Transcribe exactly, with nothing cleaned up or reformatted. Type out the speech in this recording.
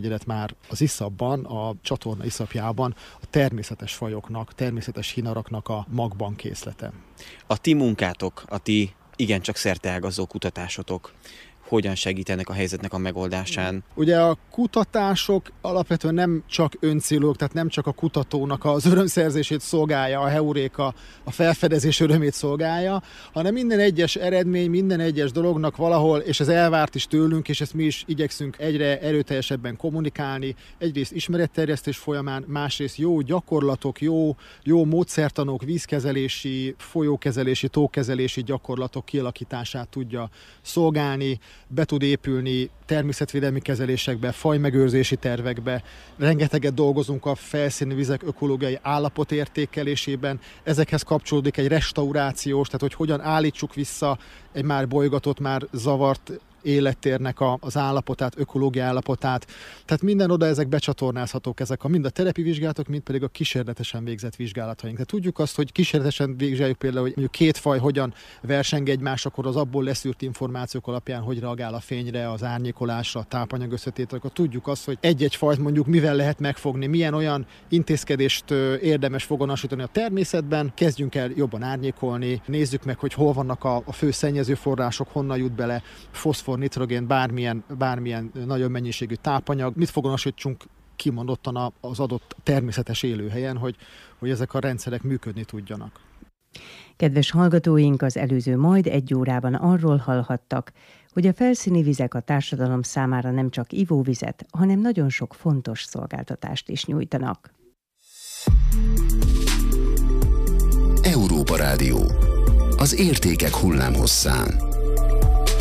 negyvenegy már az iszapban, a csatorna iszapjában a természetes fajoknak, természetes hínaraknak a magban készlete. A ti munkátok, a ti igencsak szerteágazó kutatásotok hogyan segítenek a helyzetnek a megoldásán? Ugye a kutatások alapvetően nem csak öncélúak, tehát nem csak a kutatónak az örömszerzését szolgálja, a heuréka, a felfedezés örömét szolgálja, hanem minden egyes eredmény, minden egyes dolognak valahol, és ez elvárt is tőlünk, és ezt mi is igyekszünk egyre erőteljesebben kommunikálni, egyrészt ismeretterjesztés folyamán, másrészt jó gyakorlatok, jó, jó módszertanok, vízkezelési, folyókezelési, tókezelési gyakorlatok kialakítását tudja szolgálni, be tud épülni természetvédelmi kezelésekbe, fajmegőrzési tervekbe. Rengeteget dolgozunk a felszíni vizek ökológiai állapotértékelésében. Ezekhez kapcsolódik egy restaurációs, tehát hogy hogyan állítsuk vissza egy már bolygatott, már zavart élettérnek a, az állapotát, ökológiai állapotát. Tehát minden oda ezek becsatornázhatók, ezek a mind a telepi vizsgálatok, mind pedig a kísérletesen végzett vizsgálataink. Tehát tudjuk azt, hogy kísérletesen vizsgáljuk például, hogy mondjuk két faj hogyan verseng egymás, akkor az abból leszűrt információk alapján hogy reagál a fényre, az árnyékolásra, a tápanyag összetételre, akkor tudjuk azt, hogy egy-egy fajt mondjuk mivel lehet megfogni, milyen olyan intézkedést érdemes foganasítani a természetben, kezdjünk el jobban árnyékolni, nézzük meg, hogy hol vannak a, a fő szennyező források, honnan jut bele foszfor, nitrogén, bármilyen, bármilyen nagyon mennyiségű tápanyag, mit foganasítsunk kimondottan az adott természetes élőhelyen, hogy, hogy ezek a rendszerek működni tudjanak. Kedves hallgatóink, az előző majd egy órában arról hallhattak, hogy a felszíni vizek a társadalom számára nem csak ivóvizet, hanem nagyon sok fontos szolgáltatást is nyújtanak. Európa Rádió. Az értékek hullámhosszán.